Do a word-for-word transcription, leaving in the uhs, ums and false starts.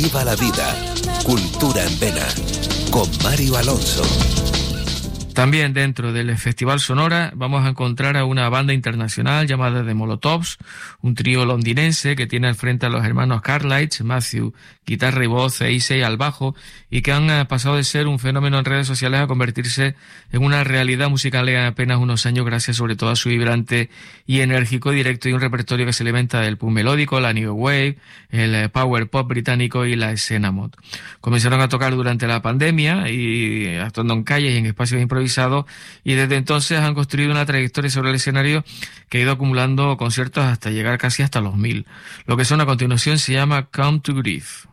Viva la vida. Cultura en Vena. Con Mario Alonso. También dentro del Festival Sonora vamos a encontrar a una banda internacional llamada The Molotovs, un trío londinense que tiene al frente a los hermanos Cartwright, Matthew, guitarra y voz, e Issei al bajo, y que han pasado de ser un fenómeno en redes sociales a convertirse en una realidad musical en apenas unos años, gracias sobre todo a su vibrante y enérgico directo y un repertorio que se alimenta del punk melódico, la new wave, el power pop británico y la escena mod. Comenzaron a tocar durante la pandemia y actuando en calles y en espacios improvisados, y desde entonces han construido una trayectoria sobre el escenario que ha ido acumulando conciertos hasta llegar casi hasta los mil. Lo que son a continuación se llama Come to Grief.